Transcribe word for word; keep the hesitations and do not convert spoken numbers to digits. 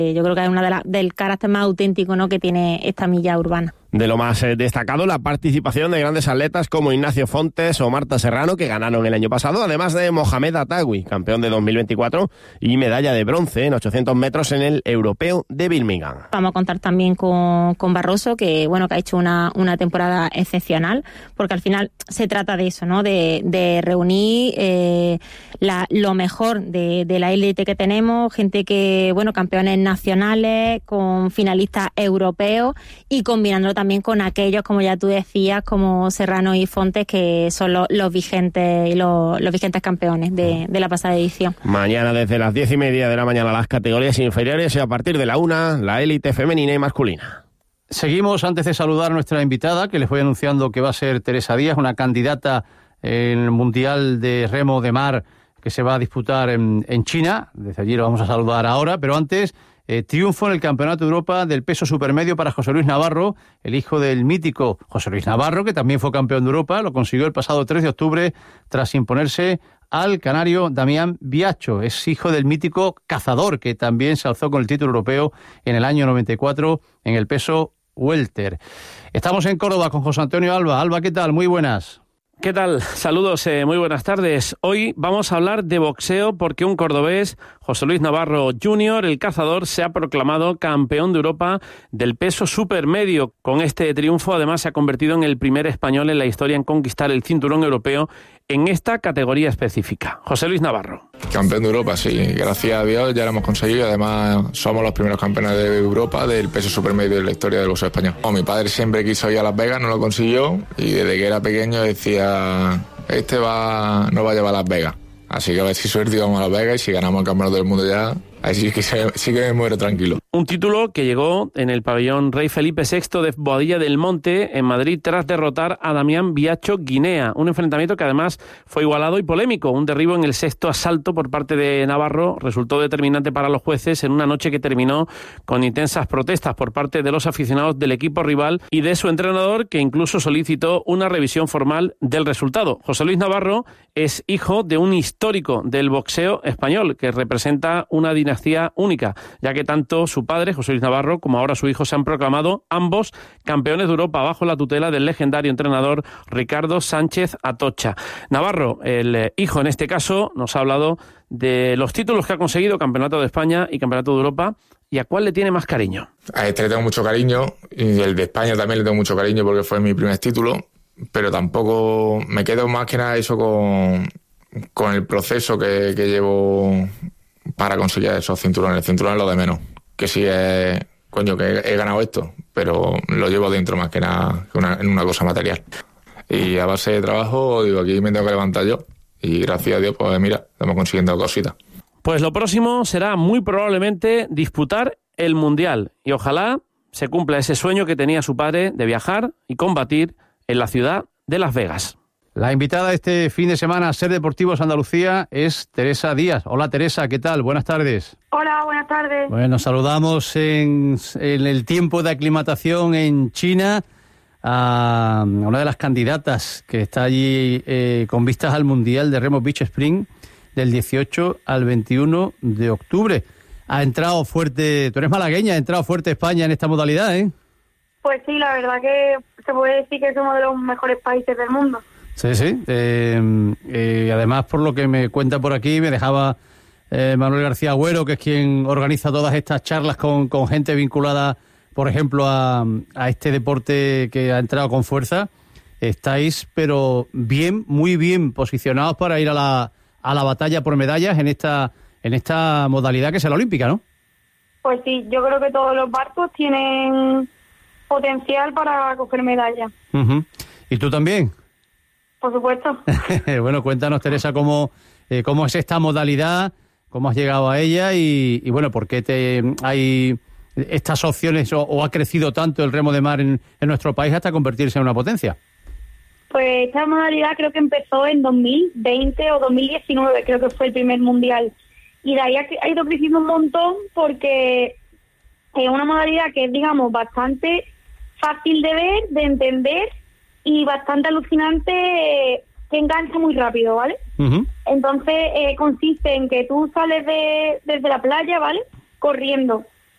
Yo creo que es una de las del carácter más auténtico, ¿no?, que tiene esta milla urbana. De lo más eh, destacado, la participación de grandes atletas como Ignacio Fontes o Marta Serrano, que ganaron el año pasado, además de Mohamed Atawi, campeón de dos mil veinticuatro y medalla de bronce en ochocientos metros en el Europeo de Birmingham. Vamos a contar también con, con Barroso, que bueno que ha hecho una, una temporada excepcional, porque al final se trata de eso, ¿no?, de, de reunir eh, la, lo mejor de, de la élite que tenemos, gente que, bueno, campeones nacionales, con finalistas europeos y combinándolo también con aquellos, como ya tú decías, como Serrano y Fontes, que son los, los vigentes los, los vigentes campeones de, de la pasada edición. Mañana desde las diez y media de la mañana las categorías inferiores y a partir de la una la élite femenina y masculina. Seguimos, antes de saludar a nuestra invitada, que les voy anunciando que va a ser Teresa Díaz, una candidata en el Mundial de Remo de Mar que se va a disputar en, en China. Desde allí lo vamos a saludar ahora, pero antes... Eh, triunfo en el Campeonato de Europa del peso supermedio para José Luis Navarro, el hijo del mítico José Luis Navarro, que también fue campeón de Europa. Lo consiguió el pasado tres de octubre tras imponerse al canario Damián Biacho. Es hijo del mítico Cazador, que también se alzó con el título europeo en el año noventa y cuatro en el peso welter. Estamos en Córdoba con José Antonio Alba. Alba, ¿qué tal? Muy buenas. ¿Qué tal? Saludos, eh, muy buenas tardes. Hoy vamos a hablar de boxeo porque un cordobés, José Luis Navarro junior, el Cazador, se ha proclamado campeón de Europa del peso supermedio. Con este triunfo, además, se ha convertido en el primer español en la historia en conquistar el cinturón europeo en esta categoría específica. José Luis Navarro. Campeón de Europa, sí. Gracias a Dios ya lo hemos conseguido. Además, somos los primeros campeones de Europa del peso supermedio de la historia del boxeo español. Oh, mi padre siempre quiso ir a Las Vegas, no lo consiguió. Y desde que era pequeño decía, este va no va a llevar a Las Vegas. Así que a ver si suerte vamos a Las Vegas y si ganamos el campeonato del mundo ya, ahí sí que, se, sí que me muero tranquilo. Un título que llegó en el pabellón Rey Felipe sexto de Boadilla del Monte, en Madrid, tras derrotar a Damián Biacho Guinea. Un enfrentamiento que además fue igualado y polémico. Un derribo en el sexto asalto por parte de Navarro resultó determinante para los jueces en una noche que terminó con intensas protestas por parte de los aficionados del equipo rival y de su entrenador, que incluso solicitó una revisión formal del resultado. José Luis Navarro es hijo de un histórico del boxeo español, que representa una dinastía única, ya que tanto su padre, José Luis Navarro, como ahora su hijo se han proclamado ambos campeones de Europa bajo la tutela del legendario entrenador Ricardo Sánchez Atocha. Navarro, el hijo en este caso, nos ha hablado de los títulos que ha conseguido, Campeonato de España y Campeonato de Europa, y a cuál le tiene más cariño. A este le tengo mucho cariño, y el de España también le tengo mucho cariño porque fue mi primer título, pero tampoco me quedo más que nada eso con, con el proceso que, que llevo para conseguir esos cinturones. El cinturón es lo de menos, que sí es, coño, que he, he ganado esto, pero lo llevo dentro más que nada que una, en una cosa material. Y a base de trabajo, digo, aquí me tengo que levantar yo, y gracias a Dios, pues mira, estamos consiguiendo cositas. Pues lo próximo será muy probablemente disputar el Mundial, y ojalá se cumpla ese sueño que tenía su padre de viajar y combatir en la ciudad de Las Vegas. La invitada este fin de semana a Ser Deportivos Andalucía es Teresa Díaz. Hola Teresa, ¿qué tal? Buenas tardes. Hola, buenas tardes. Bueno, nos saludamos en, en el tiempo de aclimatación en China a una de las candidatas que está allí eh, con vistas al Mundial de Remo Beach Spring del dieciocho al veintiuno de octubre. Ha entrado fuerte, tú eres malagueña, ha entrado fuerte España en esta modalidad, ¿eh? Pues sí, la verdad que se puede decir que somos de los mejores países del mundo. Sí, sí. Eh, eh, además, por lo que me cuenta por aquí, me dejaba eh, Manuel García Agüero, que es quien organiza todas estas charlas con, con gente vinculada, por ejemplo, a, a este deporte que ha entrado con fuerza. Estáis, pero bien, muy bien posicionados para ir a la, a la batalla por medallas en esta, en esta modalidad que es la olímpica, ¿no? Pues sí, yo creo que todos los barcos tienen potencial para coger medallas. Uh-huh. ¿Y tú también? Por supuesto. Bueno, cuéntanos, Teresa, cómo, eh, cómo es esta modalidad, cómo has llegado a ella y, y bueno, por qué te, hay estas opciones o, o ha crecido tanto el remo de mar en, en nuestro país hasta convertirse en una potencia. Pues esta modalidad creo que empezó en dos mil veinte o dos mil diecinueve, creo que fue el primer mundial. Y de ahí ha, ha ido creciendo un montón porque es una modalidad que es, digamos, bastante fácil de ver, de entender y bastante alucinante, eh, que engancha muy rápido, ¿vale? Uh-huh. Entonces eh, consiste en que tú sales de, desde la playa, ¿vale? Corriendo